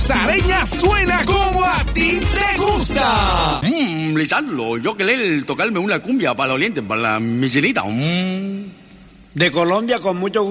salsareña suena como a ti te gusta. Lisandro, yo querer tocarme una cumbia para los orientes, para la Michelita. De Colombia con mucho gusto.